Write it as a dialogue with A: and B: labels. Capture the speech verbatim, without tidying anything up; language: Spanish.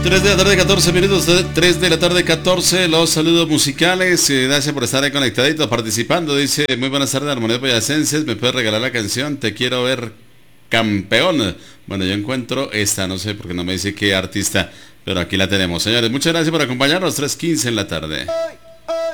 A: tres de la tarde, catorce minutos, tres de la tarde, catorce, los saludos musicales, eh, gracias por estar ahí conectaditos, participando, dice, muy buenas tardes, Armonía Boyacenses, me puedes regalar la canción, Te quiero ver campeón. Bueno, yo encuentro esta, no sé, porque no me dice qué artista, pero aquí la tenemos, señores, muchas gracias por acompañarnos, tres quince en la tarde.